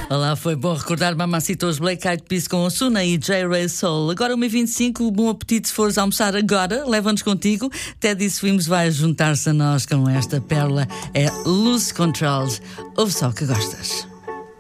Olá, foi bom recordar Mamacita, os Black Eyed Peas com Ozuna e J-Ray Soul. Agora 1h25, bom apetite se fores almoçar agora, leva-nos contigo. Teddy Swims vai juntar-se a nós com esta pérola, é Lose Control. Ouve só que gostas.